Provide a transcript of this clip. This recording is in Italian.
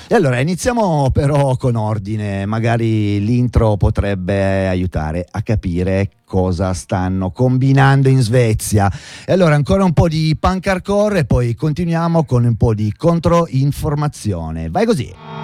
E allora iniziamo però con ordine, magari l'intro potrebbe aiutare a capire cosa stanno combinando in Svezia. E allora ancora un po' di punk hardcore e poi continuiamo con un po' di controinformazione. Vai così!